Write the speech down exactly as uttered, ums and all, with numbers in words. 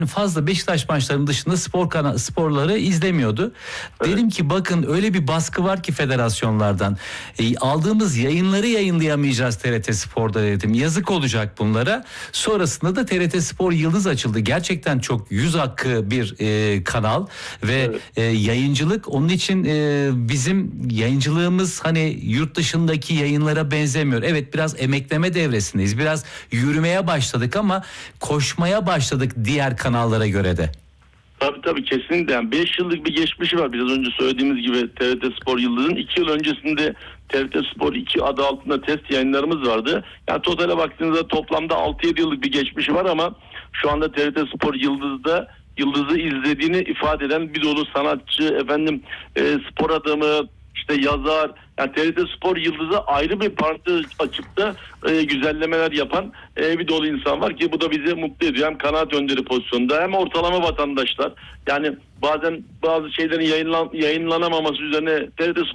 fazla Beşiktaş maçlarının dışında spor kana- sporları izlemiyordu. Evet. Dedim ki bakın öyle bir baskı var ki federasyonlardan. E, aldığımız yayınları yayınlayamayacağız T R T Spor'da dedim. Yazık olacak bunlara. Sonrasında da T R T Spor Yıldız açıldı. Gerçekten çok yüz hakkı bir e, kanal ve evet. e, yayıncılık onun için e, bizim yayıncılığımız hani yurt dışındaki yayınlara benzemiyor. Evet, biraz emekleme devresindeyiz. Biraz yürümeye başladık ama koşmaya başladık diğer kanallara göre de. Tabii tabii kesinlikle. Yani beş yıllık bir geçmişi var. Biraz önce söylediğimiz gibi T R T Spor Yıldız'ın iki yıl öncesinde T R T Spor iki adı altında test yayınlarımız vardı. Yani totale baktığınızda toplamda altı yedi yıllık bir geçmişi var ama şu anda T R T Spor Yıldız'da Yıldız'ı izlediğini ifade eden bir dolu sanatçı, efendim e, spor adamı, işte yazar, yani T R T Spor Yıldız'a ayrı bir parti açıp da e, güzellemeler yapan e, bir dolu insan var ki bu da bizi mutlu ediyor. Hem kanaat önderi pozisyonda hem ortalama vatandaşlar. Yani bazen bazı şeylerin yayınlan, yayınlanamaması üzerine T R T